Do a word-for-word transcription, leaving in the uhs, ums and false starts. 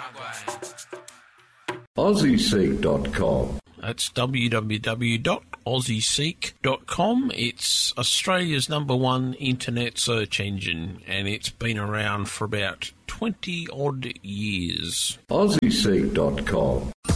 Aussie Seek dot com. That's w w w dot aussie seek dot com. It's Australia's number one internet search engine, and it's been around for about twenty odd years. Aussie Seek dot com.